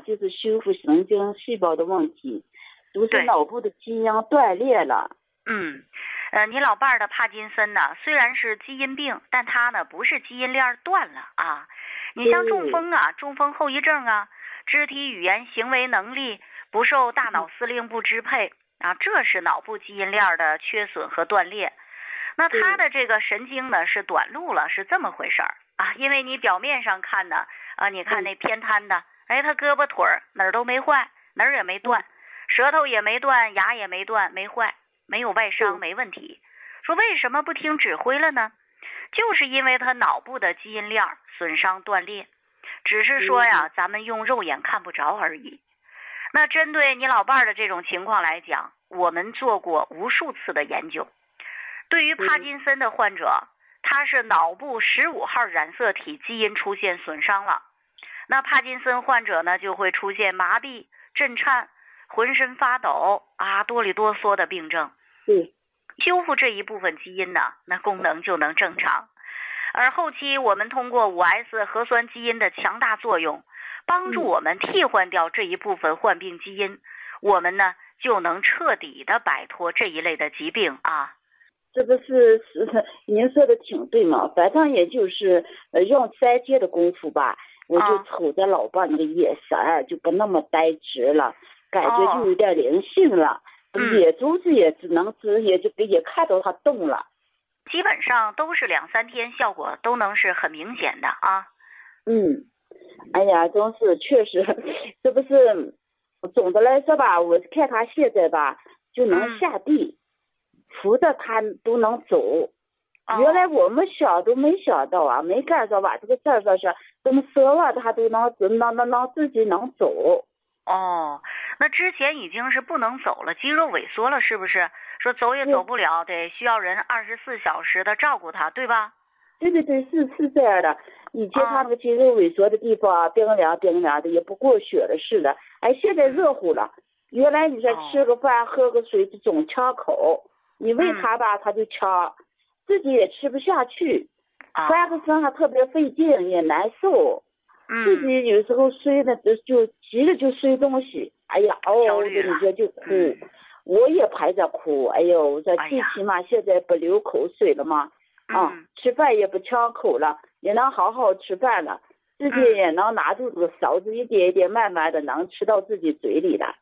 就是修复神经细胞的问题，都是对脑部的基因断裂了。 你老伴儿的帕金森呢，虽然是基因病，但他呢不是基因链断了啊。你像中风啊、中风后遗症啊、肢体语言行为能力不受大脑司令部支配啊，这是脑部基因链的缺损和断裂。那他的这个神经呢是短路了，是这么回事儿啊。因为你表面上看呢，你看那偏瘫的，哎，他胳膊腿儿哪儿都没坏，哪儿也没断，舌头也没断，牙也没断，没坏。没有外伤，没问题。说为什么不听指挥了呢？就是因为他脑部的基因链损伤断裂，只是说呀，咱们用肉眼看不着而已。那针对你老伴儿的这种情况来讲，我们做过无数次的研究。对于帕金森的患者，他是脑部15号染色体基因出现损伤了。那帕金森患者呢，就会出现麻痹、震颤、浑身发抖啊，哆里哆嗦的病症。修复这一部分基因呢，那功能就能正常。而后期我们通过5S 核酸基因的强大作用，帮助我们替换掉这一部分患病基因，我们呢就能彻底的摆脱这一类的疾病啊。 这不是您说的挺对嘛？反正也就是用3天的功夫吧，我就瞅着老伴那个眼神就不那么呆直了，感觉就有点灵性了。也就是也只能也看到他动了。 基本上都是2-3天，效果都能是很明显的啊。 哎呀，真是确实，这不是总的来说吧，我看他现在吧就能下地，扶着他都能走。原来我们想都没想到啊，没干着吧，这个事儿说是这么折了，他都能自己能走。 那之前已经是不能走了，肌肉萎缩了，是不是？说走也走不了，得需要人24小时的照顾他，对吧？ 对，是这样的。以前他那个肌肉萎缩的地方冰凉的，也不过血了似的。哎，现在热乎了。原来你说吃个饭喝个水就总呛口，你喂他吧他就呛，自己也吃不下去，翻个身还特别费劲，也难受。自己有时候睡的就急着就睡东西，哎呀，你说就哭，我也陪着哭。哎呦，这最起码现在不流口水了嘛，吃饭也不呛口了，也能好好吃饭了，自己也能拿住这个勺子一点一点慢慢的能吃到自己嘴里了。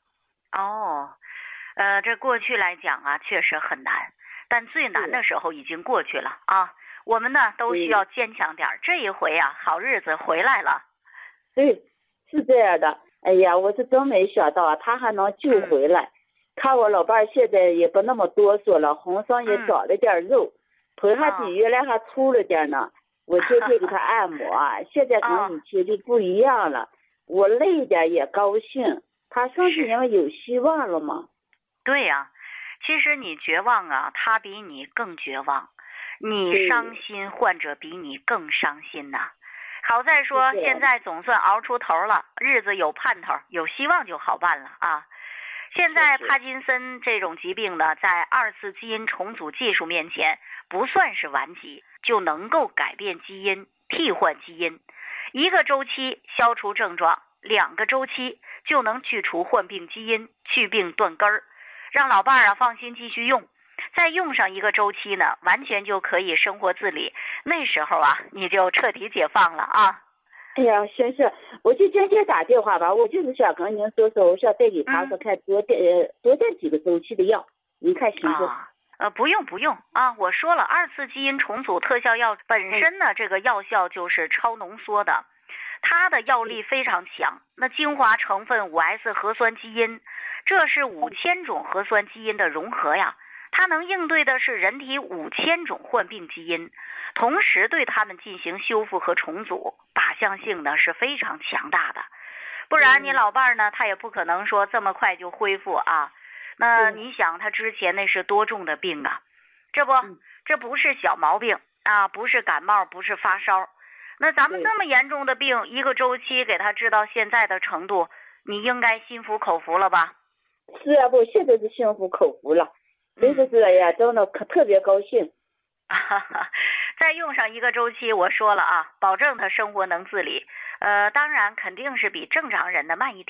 这过去来讲啊，确实很难，但最难的时候已经过去了啊。我们呢都需要坚强点，这一回啊，好日子回来了。 对，是这样的。哎呀，我是真没想到啊，他还能救回来。看我老伴现在也不那么哆嗦了，浑身也长了点肉，腿还比原来还粗了点呢。我天天给他按摩现在跟以前就不一样了。我累点也高兴，他身体上有希望了吗？ 对呀，其实你绝望啊，他比你更绝望；你伤心，患者比你更伤心呐。好在说现在总算熬出头了，日子有盼头，有希望就好办了啊。现在帕金森这种疾病呢，在2次基因重组技术面前不算是顽疾，就能够改变基因，替换基因，1个周期消除症状，2个周期就能去除患病基因，去病断根儿，让老伴儿放心继续用。再用上1个周期呢，完全就可以生活自理。那时候啊，你就彻底解放了啊！ 哎呀，行，我就今天打电话吧，我就是想跟您说，我想再给他说看多点几个周期的药，您看行不？ 不用啊！我说了，2次基因重组特效药本身呢，这个药效就是超浓缩的，它的药力非常强。那精华成分5S 核酸基因，这是5000种核酸基因的融合呀。它能应对的是人体5000种患病基因，同时对它们进行修复和重组，靶向性呢是非常强大的。不然你老伴儿呢，他也不可能说这么快就恢复啊。那你想他之前那是多重的病啊，这不是小毛病啊，不是感冒，不是发烧。那咱们这么严重的病，1个周期给他治到现在的程度，你应该心服口服了吧？ 是啊，我现在是心服口服了。真是呀，真的特别高兴。 再用上1个周期，我说了啊，保证他生活能自理。当然肯定是比正常人的慢一点。